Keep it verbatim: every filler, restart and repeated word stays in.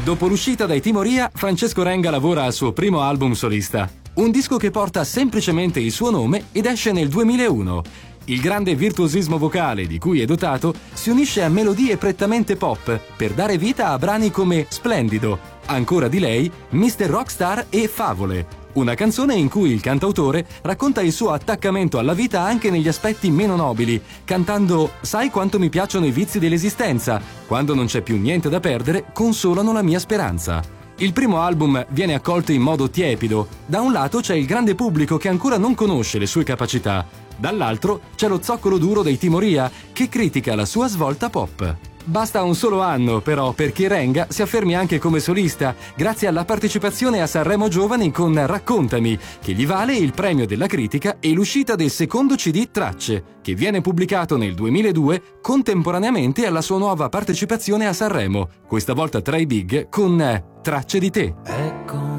Dopo l'uscita dai Timoria, Francesco Renga lavora al suo primo album solista. Un disco che porta semplicemente il suo nome ed esce nel duemilauno. Il grande virtuosismo vocale di cui è dotato si unisce a melodie prettamente pop per dare vita a brani come Splendido, Ancora di lei, mister Rockstar e Favole. Una canzone in cui il cantautore racconta il suo attaccamento alla vita anche negli aspetti meno nobili, cantando «Sai quanto mi piacciono i vizi dell'esistenza, quando non c'è più niente da perdere, consolano la mia speranza». Il primo album viene accolto in modo tiepido. Da un lato c'è il grande pubblico che ancora non conosce le sue capacità, dall'altro c'è lo zoccolo duro dei Timoria che critica la sua svolta pop. Basta un solo anno, però, perché Renga si affermi anche come solista, grazie alla partecipazione a Sanremo Giovani con Raccontami, che gli vale il premio della critica e l'uscita del secondo C D Tracce, che viene pubblicato nel duemiladue contemporaneamente alla sua nuova partecipazione a Sanremo, questa volta tra i big con Tracce di te. Ecco